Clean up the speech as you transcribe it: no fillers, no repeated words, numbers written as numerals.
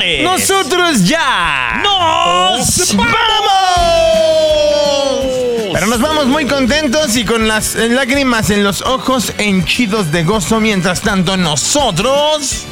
señores. ¡Nosotros ya! ¡Nos vamos! Pero nos vamos muy contentos y con las lágrimas en los ojos, henchidos de gozo. Mientras tanto, nosotros